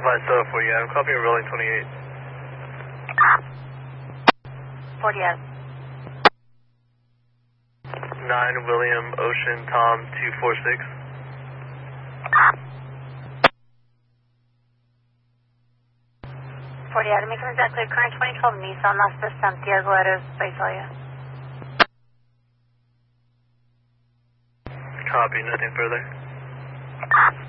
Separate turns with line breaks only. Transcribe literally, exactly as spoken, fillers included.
Advice uh, for you, I'm copying rolling twenty-eight.
forty-eight.
nine William Ocean Tom two four six.
forty-eight, to make sure exactly current twenty twelve Nissan Master Santiago out of Visalia.
Copy, nothing further.